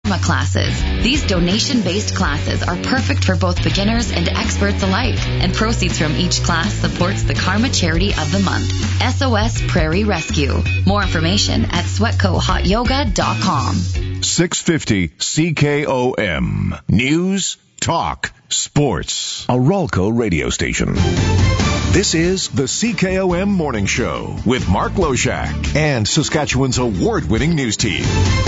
classes. These donation-based classes are perfect for both beginners and experts alike, and proceeds from each class supports the Karma Charity of the Month, SOS Prairie Rescue. More information at sweatcohotyoga.com. 650 CKOM. News, talk, sports. A Ralco radio station. This is the CKOM Morning Show with Mark Loshak and Saskatchewan's award-winning news team.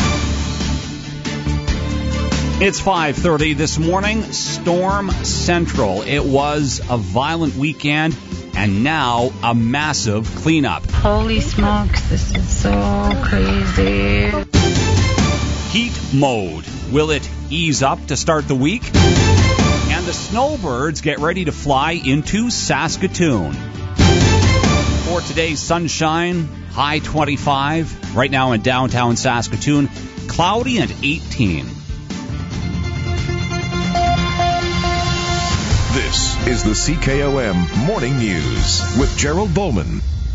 It's 5:30 this morning. Storm Central. It was a violent weekend and now a massive cleanup. Holy smokes, this is so crazy. Heat mode. Will it ease up to start the week? And the snowbirds get ready to fly into Saskatoon. For today's sunshine, high 25. Right now in downtown Saskatoon, cloudy and 18. This is the CKOM Morning News with Gerald Bowman.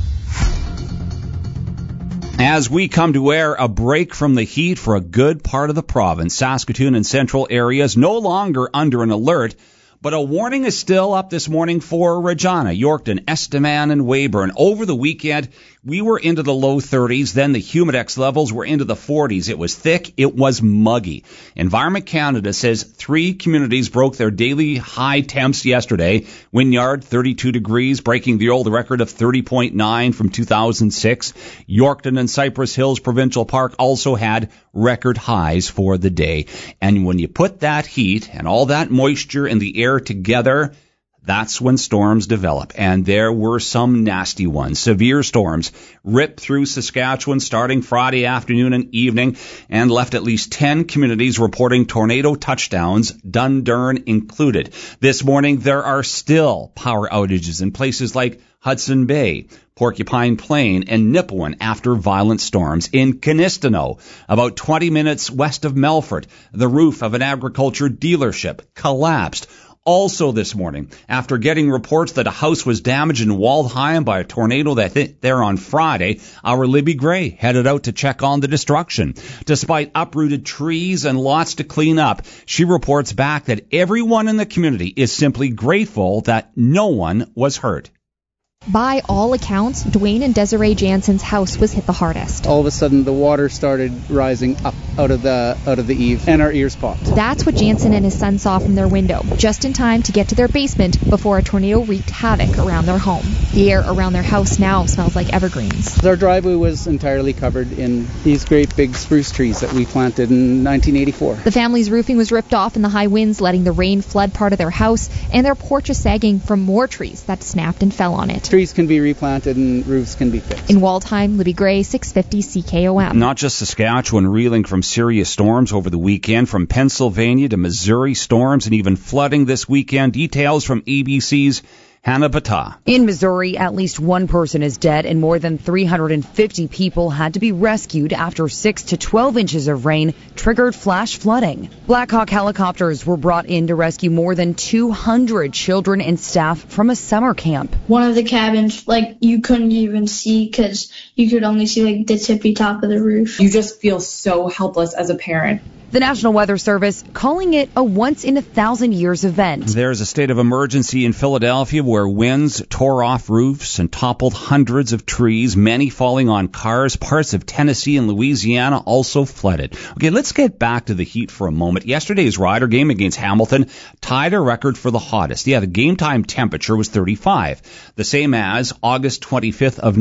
As we come to air, a break from the heat for a good part of the province. Saskatoon and central areas no longer under an alert, but a warning is still up this morning for Regina, Yorkton, Estevan, and Weyburn. Over the weekend, we were into the low 30s. Then the humidex levels were into the 40s. It was thick. It was muggy. Environment Canada says 3 communities broke their daily high temps yesterday. Wynyard, 32 degrees, breaking the old record of 30.9 from 2006. Yorkton and Cypress Hills Provincial Park also had record highs for the day. And when you put that heat and all that moisture in the air together, that's when storms develop. And there were some nasty ones. Severe storms ripped through Saskatchewan starting Friday afternoon and evening and left at least 10 communities reporting tornado touchdowns, Dundurn included. This morning, there are still power outages in places like Hudson Bay, Porcupine Plain, and Nipawin after violent storms. In Canistano, about 20 minutes west of Melfort, the roof of an agriculture dealership collapsed. Also this morning, after getting reports that a house was damaged in Waldheim by a tornado that hit there on Friday, our Libby Gray headed out to check on the destruction. Despite uprooted trees and lots to clean up, she reports back that everyone in the community is simply grateful that no one was hurt. By all accounts, Dwayne and Desiree Jansen's house was hit the hardest. All of a sudden, the water started rising up out of the eave, and our ears popped. That's what Jansen and his son saw from their window, just in time to get to their basement before a tornado wreaked havoc around their home. The air around their house now smells like evergreens. Our driveway was entirely covered in these great big spruce trees that we planted in 1984. The family's roofing was ripped off in the high winds, letting the rain flood part of their house, and their porch is sagging from more trees that snapped and fell on it. Trees can be replanted and roofs can be fixed. In Waldheim, Libby Gray, 650 CKOM. Not just Saskatchewan reeling from serious storms over the weekend, from Pennsylvania to Missouri, storms and even flooding this weekend. Details from ABC's Hannah Bata. In Missouri, at least one person is dead and more than 350 people had to be rescued after 6 to 12 inches of rain triggered flash flooding. Black Hawk helicopters were brought in to rescue more than 200 children and staff from a summer camp. One of the cabins, you couldn't even see because you could only see the tippy top of the roof. You just feel so helpless as a parent. The National Weather Service calling it a once-in-a-thousand-years event. There's a state of emergency in Philadelphia where winds tore off roofs and toppled hundreds of trees, many falling on cars. Parts of Tennessee and Louisiana also flooded. Okay, let's get back to the heat for a moment. Yesterday's Rider game against Hamilton tied a record for the hottest. Yeah, the game time temperature was 35, the same as August 25th of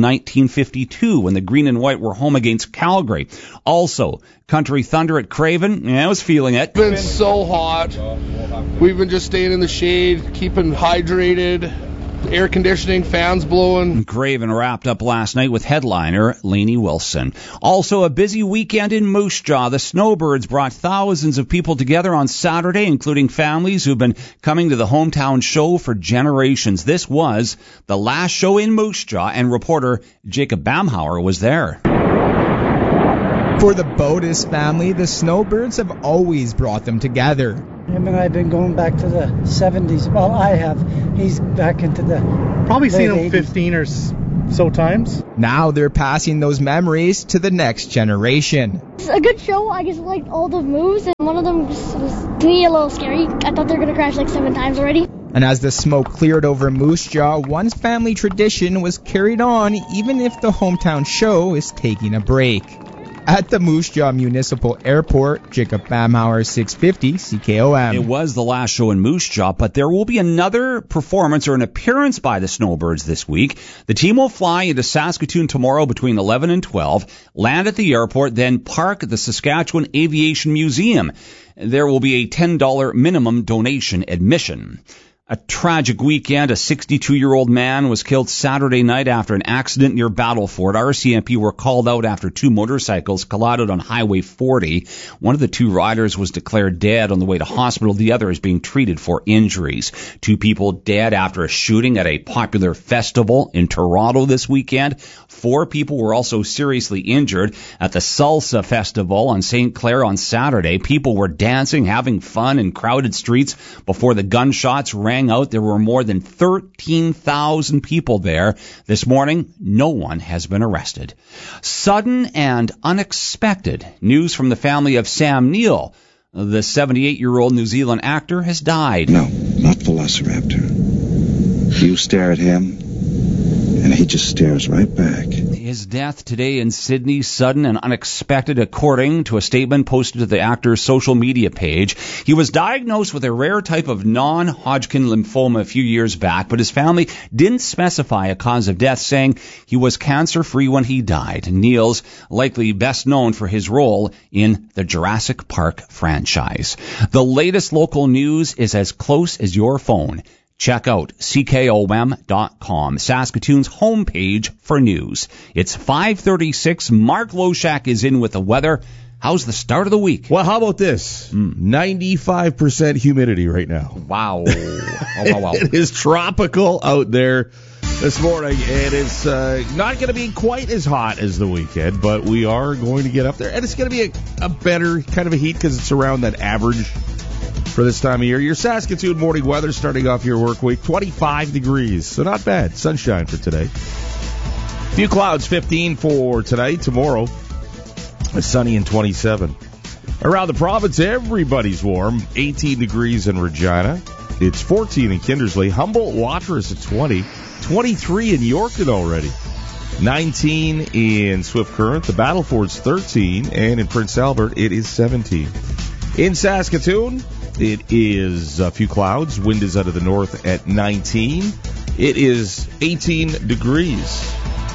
1952 when the Green and White were home against Calgary. Also, Country Thunder at Craven, I was feeling it. It's been so hot. We've been just staying in the shade, keeping hydrated, air conditioning, fans blowing. Craven wrapped up last night with headliner Lainey Wilson. Also a busy weekend in Moose Jaw. The Snowbirds brought thousands of people together on Saturday, including families who've been coming to the hometown show for generations. This was the last show in Moose Jaw, and reporter Jacob Bamhauer was there. For the Bodis family, the Snowbirds have always brought them together. Him and I have been going back to the 70s. Well, I have. He's back into the probably seen him 80s. 15 or So times. Now they're passing those memories to the next generation. It's a good show. I just liked all the moves, and one of them was to me a little scary. I thought they were going to crash like 7 times already. And as the smoke cleared over Moose Jaw, one family tradition was carried on even if the hometown show is taking a break. At the Moose Jaw Municipal Airport, Jacob Bamhauer, 650 CKOM. It was the last show in Moose Jaw, but there will be another performance or an appearance by the Snowbirds this week. The team will fly into Saskatoon tomorrow between 11 and 12, land at the airport, then park at the Saskatchewan Aviation Museum. There will be a $10 minimum donation admission. A tragic weekend. A 62-year-old man was killed Saturday night after an accident near Battleford. RCMP were called out after 2 motorcycles collided on Highway 40. One of the 2 riders was declared dead on the way to hospital. The other is being treated for injuries. 2 people dead after a shooting at a popular festival in Toronto this weekend. 4 people were also seriously injured at the Salsa Festival on St. Clair on Saturday. People were dancing, having fun in crowded streets before the gunshots rang out. There were more than 13,000 people there. This morning, no one has been arrested. Sudden and unexpected news from the family of Sam Neill. The 78-year-old New Zealand actor has died. No, not Velociraptor. You stare at him, and he just stares right back. His death today in Sydney, sudden and unexpected, according to a statement posted to the actor's social media page. He was diagnosed with a rare type of non-Hodgkin lymphoma a few years back, but his family didn't specify a cause of death, saying he was cancer-free when he died. Neil's likely best known for his role in the Jurassic Park franchise. The latest local news is as close as your phone. Check out CKOM.com, Saskatoon's homepage for news. It's 5:36. Mark Loshak is in with the weather. How's the start of the week? Well, how about this? 95% humidity right now. Wow. Wow. It is tropical out there this morning. It is not going to be quite as hot as the weekend, but we are going to get up there. And it's going to be a better kind of a heat because it's around that average for this time of year. Your Saskatoon morning weather starting off your work week, 25 degrees. So not bad. Sunshine for today. Few clouds, 15 for tonight. Tomorrow, it's sunny and 27. Around the province, everybody's warm. 18 degrees in Regina. It's 14 in Kindersley. Humboldt, Watrous at 20. 23 in Yorkton already. 19 in Swift Current. The Battleford's 13. And in Prince Albert, it is 17. In Saskatoon, it is a few clouds. Wind is out of the north at 19. It is 18 degrees.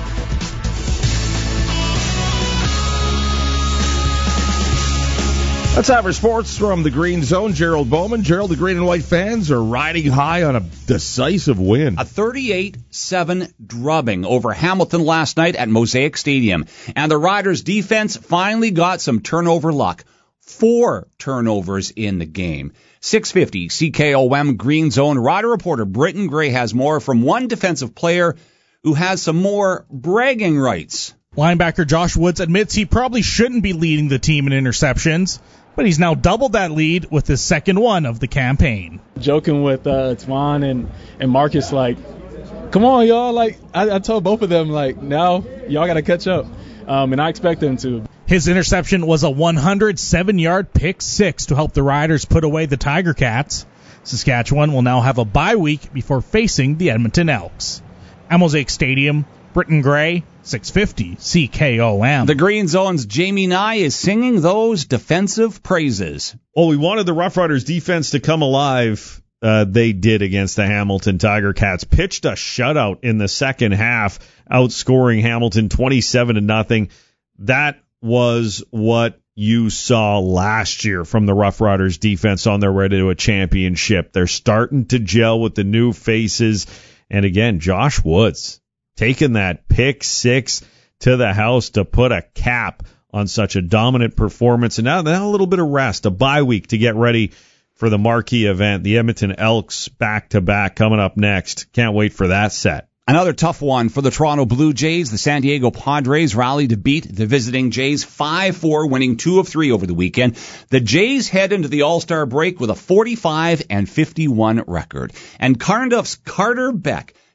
Let's have our sports from the Green Zone. Gerald Bowman. Gerald, the green and white fans are riding high on a decisive win. A 38-7 drubbing over Hamilton last night at Mosaic Stadium. And the Riders' defense finally got some turnover luck. 4 turnovers in the game. 650 CKOM Green Zone. Rider reporter Britton Gray has more from one defensive player who has some more bragging rights. Linebacker Josh Woods admits he probably shouldn't be leading the team in interceptions, but he's now doubled that lead with his second one of the campaign. Joking with Twan and Marcus, like, come on, y'all. Like, I told both of them, like, now y'all got to catch up. And I expect them to. His interception was a 107-yard pick six to help the Riders put away the Tiger Cats. Saskatchewan will now have a bye week before facing the Edmonton Elks. At Mosaic Stadium, Britton Gray, 650 CKOM. The Green Zone's Jamie Nye is singing those defensive praises. Well, we wanted the Rough Riders defense to come alive. They did against the Hamilton Tiger Cats. Pitched a shutout in the second half, outscoring Hamilton 27-0. That was what you saw last year from the Rough Riders defense on their way to a championship. They're starting to gel with the new faces. And again, Josh Woods taking that pick six to the house to put a cap on such a dominant performance. And now a little bit of rest, a bye week to get ready for the marquee event. The Edmonton Elks back-to-back coming up next. Can't wait for that set. Another tough one for the Toronto Blue Jays. The San Diego Padres rallied to beat the visiting Jays 5-4, winning 2 of 3 over the weekend. The Jays head into the All-Star break with a 45-51 record. And Cardiff's Carter Beck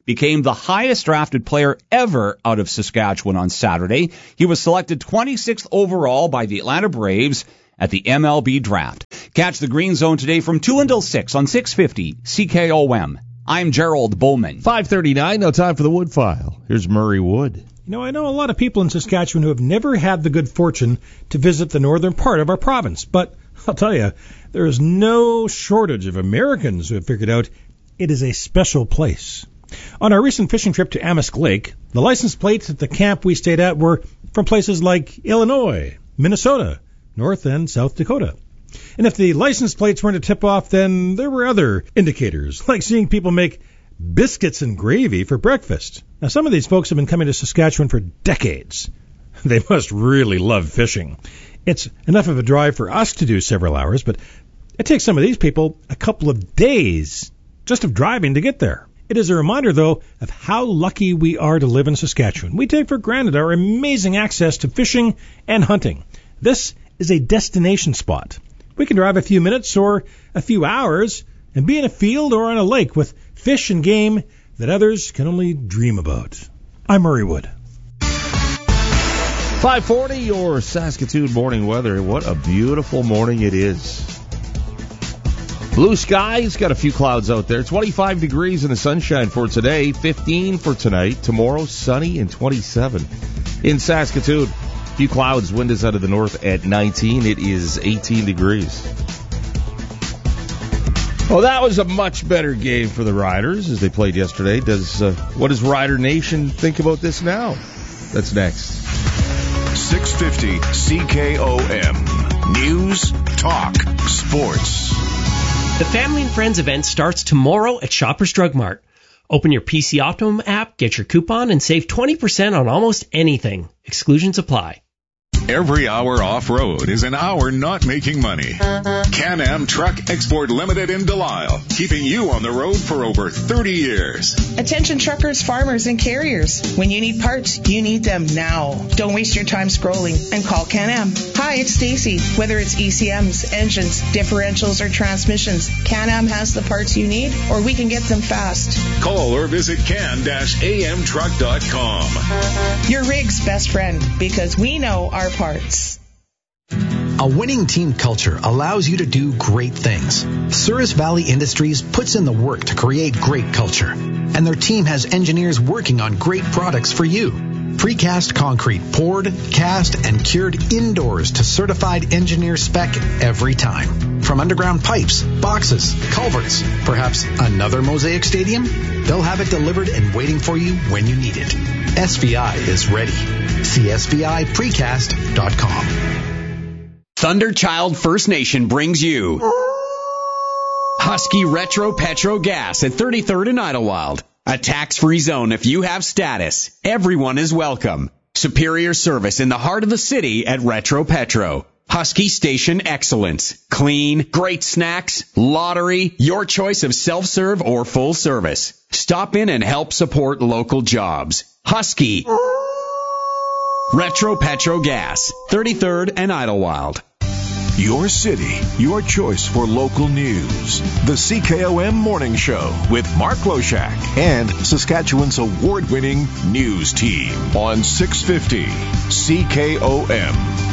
became the highest drafted player ever out of Saskatchewan on Saturday. He was selected 26th overall by the Atlanta Braves at the MLB draft. Catch the Green Zone today from 2 until 6 on 650 CKOM. I'm Gerald Bowman. 5:39, now time for the Wood File. Here's Murray Wood. You know, I know a lot of people in Saskatchewan who have never had the good fortune to visit the northern part of our province, but I'll tell you, there is no shortage of Americans who have figured out it is a special place. On our recent fishing trip to Amisk Lake, the license plates at the camp we stayed at were from places like Illinois, Minnesota, North and South Dakota. And if the license plates weren't a tip-off, then there were other indicators, like seeing people make biscuits and gravy for breakfast. Now, some of these folks have been coming to Saskatchewan for decades. They must really love fishing. It's enough of a drive for us to do several hours, but it takes some of these people a couple of days just of driving to get there. It is a reminder, though, of how lucky we are to live in Saskatchewan. We take for granted our amazing access to fishing and hunting. This is a destination spot. We can drive a few minutes or a few hours and be in a field or on a lake with fish and game that others can only dream about. I'm Murray Wood. 5:40, your Saskatoon morning weather. What a beautiful morning it is. Blue skies, got a few clouds out there. 25 degrees in the sunshine for today, 15 for tonight. Tomorrow, sunny and 27. In Saskatoon, a few clouds, wind is out of the north at 19. It is 18 degrees. Well, that was a much better game for the Riders as they played yesterday. What does Rider Nation think about this now? That's next. 650 CKOM. News, talk, sports. The Family and Friends event starts tomorrow at Shoppers Drug Mart. Open your PC Optimum app, get your coupon, and save 20% on almost anything. Exclusions apply. Every hour off-road is an hour not making money. Can-Am Truck Export Limited in Delisle, keeping you on the road for over 30 years. Attention truckers, farmers, and carriers. When you need parts, you need them now. Don't waste your time scrolling and call Can-Am. Hi, it's Stacy. Whether it's ECMs, engines, differentials, or transmissions, Can-Am has the parts you need, or we can get them fast. Call or visit can-amtruck.com. Your rig's best friend, because we know our parts. A winning team culture allows you to do great things. Souris Valley Industries puts in the work to create great culture, and their team has engineers working on great products for you. Precast concrete poured, cast, and cured indoors to certified engineer spec every time. From underground pipes, boxes, culverts, perhaps another Mosaic Stadium? They'll have it delivered and waiting for you when you need it. SVI is ready. See SVIPrecast.com. Thunderchild First Nation brings you Husky Retro Petro Gas at 33rd and Idlewild. A tax-free zone if you have status. Everyone is welcome. Superior service in the heart of the city at Retro Petro. Husky Station Excellence. Clean, great snacks, lottery, your choice of self-serve or full service. Stop in and help support local jobs. Husky. Retro Petro Gas. 33rd and Idlewild. Your city, your choice for local news. The CKOM Morning Show with Mark Loshak and Saskatchewan's award-winning news team on 650 CKOM.